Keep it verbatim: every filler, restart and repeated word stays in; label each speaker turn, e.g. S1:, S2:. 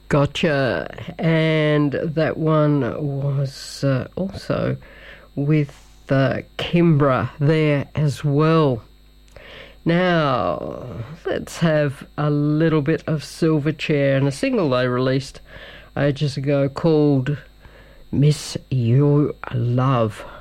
S1: Gotcha. And that one was uh, also with uh, Kimbra there as well. Now, let's have a little bit of Silverchair and a single they released ages ago called Miss Your Love.